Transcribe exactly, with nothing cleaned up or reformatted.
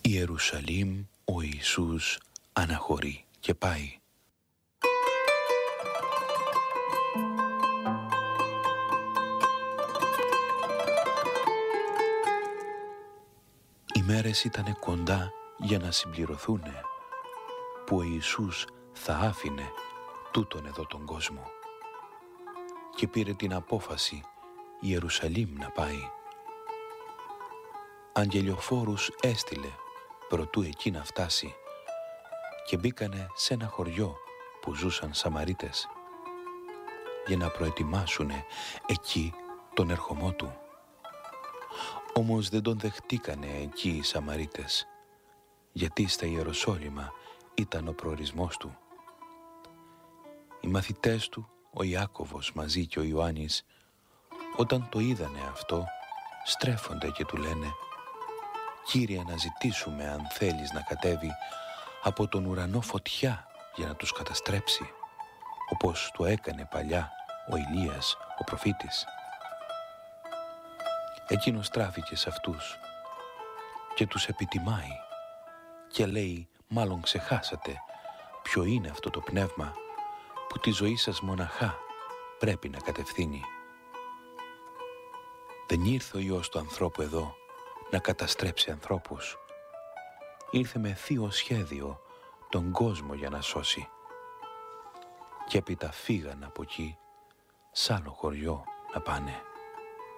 Ιερουσαλήμ ο Ιησούς αναχωρεί και πάει. Οι μέρες ήτανε κοντά για να συμπληρωθούνε, που ο Ιησούς θα άφηνε τούτον εδώ τον κόσμο και πήρε την απόφαση Ιερουσαλήμ να πάει. Αγγελιοφόρους έστειλε προτού εκεί να φτάσει και μπήκανε σε ένα χωριό που ζούσαν Σαμαρίτες για να προετοιμάσουνε εκεί τον ερχομό του. Όμως δεν τον δεχτήκανε εκεί οι Σαμαρίτες, γιατί στα Ιεροσόλυμα ήταν ο προορισμός του. Οι μαθητές του, ο Ιάκωβος μαζί και ο Ιωάννης, όταν το είδανε αυτό, στρέφονται και του λένε: «Κύριε, να ζητήσουμε αν θέλεις να κατέβει από τον ουρανό φωτιά για να τους καταστρέψει, όπως το έκανε παλιά ο Ηλίας, ο προφήτης». Εκείνος στράφηκε σε αυτούς και τους επιτιμάει και λέει: «Μάλλον ξεχάσατε ποιο είναι αυτό το πνεύμα που τη ζωή σας μοναχά πρέπει να κατευθύνει. Δεν ήρθε ο Υιός του ανθρώπου εδώ να καταστρέψει ανθρώπους. Ήρθε με θείο σχέδιο τον κόσμο για να σώσει». Και έπειτα φύγαν από εκεί σ' άλλο χωριό να πάνε.